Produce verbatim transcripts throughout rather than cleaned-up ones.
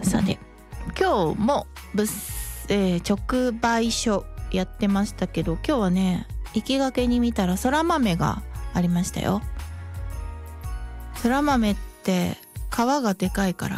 さで今日も物、えー、直売所やってましたけど、今日はね行きがけに見たらそら豆がありましたよ。そら豆って皮がでかいから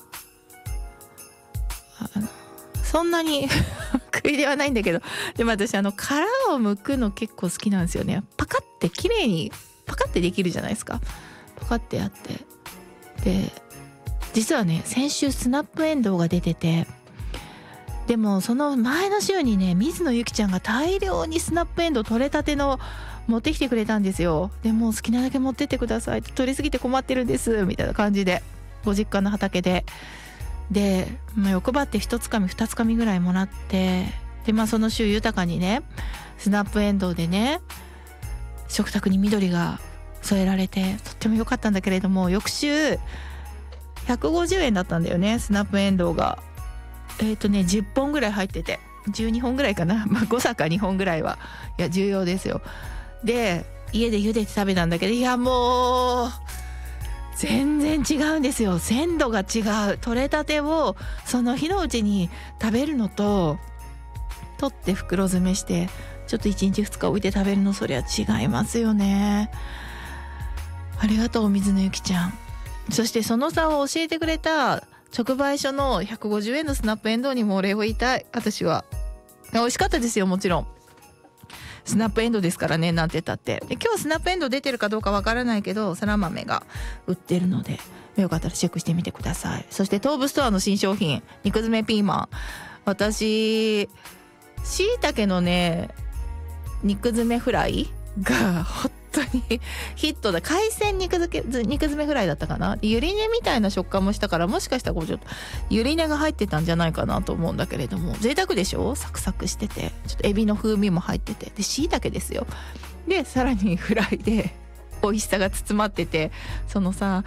あのそんなに食いではないんだけど、でも私あの殻を剥くの結構好きなんですよね。パカって綺麗にパカってできるじゃないですか。パカってやって、で実はね先週スナップエンドウが出てて、でもその前の週にね水野ゆきちゃんが大量にスナップエンドウ取れたての持ってきてくれたんですよ。でもう好きなだけ持ってってください、取りすぎて困ってるんですみたいな感じで、ご実家の畑でで、まあ、欲張って一つかみ二つかみぐらいもらって、でまあその週豊かにねスナップエンドウでね食卓に緑が添えられてとっても良かったんだけれども、翌週ひゃくごじゅうえんだったんだよね、スナップエンドウが。えっとねじゅっぽんぐらい入ってて、じゅうにほんぐらいかな、まあ誤差かにほんぐらいはいや重要ですよ。で家で茹でて食べたんだけど、いやもう全然違うんですよ。鮮度が違う。取れたてをその日のうちに食べるのと、取って袋詰めしてちょっといちにちふつか置いて食べるの、そりゃ違いますよね。ありがとう水野ゆきちゃん。そしてその差を教えてくれた直売所のひゃくごじゅうえんのスナップエンドウにもお礼を言いたい。私は美味しかったですよ。もちろんスナップエンドウですからね、なんて言ったって。で今日スナップエンドウ出てるかどうかわからないけど、そら豆が売ってるのでよかったらチェックしてみてください。そして東武ストアの新商品肉詰めピーマン、私しいたけのね肉詰めフライが本当にヒットだ。海鮮肉漬け肉詰めフライだったかな。ゆり根みたいな食感もしたから、もしかしたらこうちょっとゆり根が入ってたんじゃないかなと思うんだけれども、贅沢でしょ。サクサクしててちょっとエビの風味も入ってて、でしいたけですよ。でさらにフライで美味しさが包まってて、そのさ